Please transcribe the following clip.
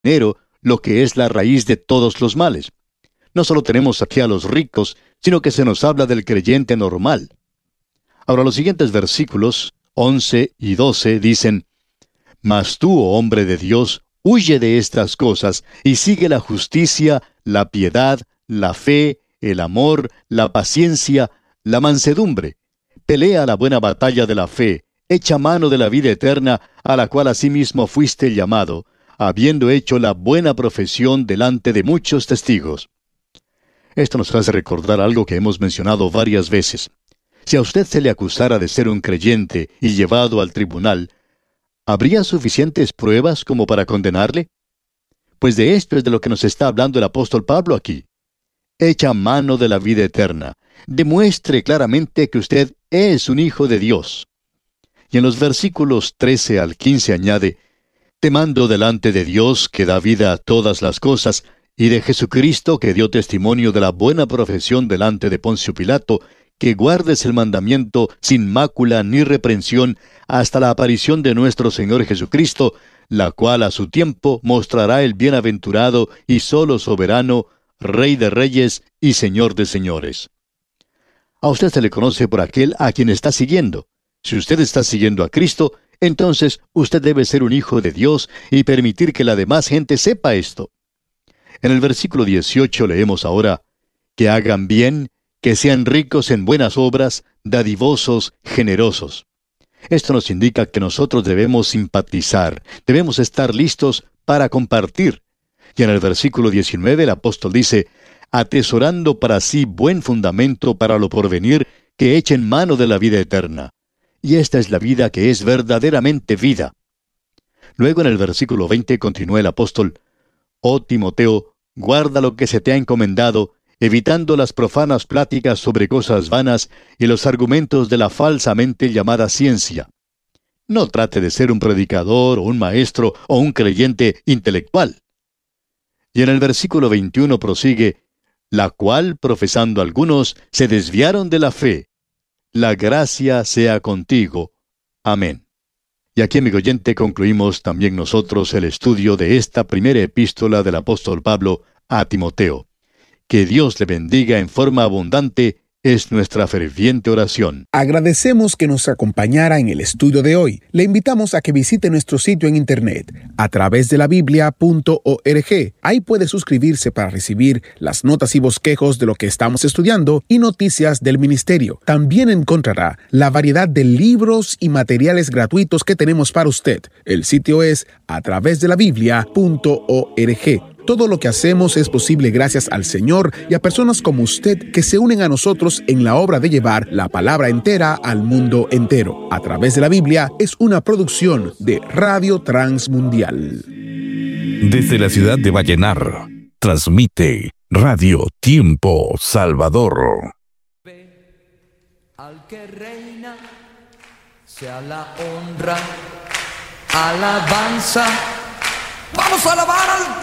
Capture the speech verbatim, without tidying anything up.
dinero, lo que es la raíz de todos los males. No solo tenemos aquí a los ricos, sino que se nos habla del creyente normal. Ahora los siguientes versículos, once y doce, dicen: Mas tú, oh hombre de Dios, huye de estas cosas, y sigue la justicia, la piedad, la fe, el amor, la paciencia, la mansedumbre. Pelea la buena batalla de la fe, echa mano de la vida eterna, a la cual asimismo fuiste llamado, habiendo hecho la buena profesión delante de muchos testigos. Esto nos hace recordar algo que hemos mencionado varias veces. Si a usted se le acusara de ser un creyente y llevado al tribunal, ¿habría suficientes pruebas como para condenarle? Pues de esto es de lo que nos está hablando el apóstol Pablo aquí. Echa mano de la vida eterna. Demuestre claramente que usted es un hijo de Dios. Y en los versículos trece al quince añade: Te mando delante de Dios, que da vida a todas las cosas, y de Jesucristo, que dio testimonio de la buena profesión delante de Poncio Pilato, que guardes el mandamiento sin mácula ni reprensión hasta la aparición de nuestro Señor Jesucristo, la cual a su tiempo mostrará el bienaventurado y solo soberano, Rey de reyes y Señor de señores. A usted se le conoce por aquel a quien está siguiendo. Si usted está siguiendo a Cristo, entonces usted debe ser un hijo de Dios y permitir que la demás gente sepa esto. En el versículo dieciocho leemos ahora: Que hagan bien, que sean ricos en buenas obras, dadivosos, generosos. Esto nos indica que nosotros debemos simpatizar, debemos estar listos para compartir. Y en el versículo diecinueve el apóstol dice: Atesorando para sí buen fundamento para lo porvenir, que echen mano de la vida eterna. Y esta es la vida que es verdaderamente vida. Luego en el versículo veinte continúa el apóstol: Oh Timoteo, guarda lo que se te ha encomendado, evitando las profanas pláticas sobre cosas vanas y los argumentos de la falsamente llamada ciencia. No trate de ser un predicador o un maestro o un creyente intelectual. Y en el versículo veintiuno prosigue: La cual, profesando algunos, se desviaron de la fe. La gracia sea contigo. Amén. Y aquí, amigo oyente, concluimos también nosotros el estudio de esta primera epístola del apóstol Pablo a Timoteo. Que Dios le bendiga en forma abundante es nuestra ferviente oración. Agradecemos que nos acompañara en el estudio de hoy. Le invitamos a que visite nuestro sitio en internet a través de la biblia punto org. Ahí puede suscribirse para recibir las notas y bosquejos de lo que estamos estudiando y noticias del ministerio. También encontrará la variedad de libros y materiales gratuitos que tenemos para usted. El sitio es a través de la biblia punto org. Todo lo que hacemos es posible gracias al Señor y a personas como usted que se unen a nosotros en la obra de llevar la palabra entera al mundo entero. A través de la Biblia es una producción de Radio Transmundial. Desde la ciudad de Vallenar, transmite Radio Tiempo Salvador. Al que reina, sea la honra, alabanza. Vamos a alabar al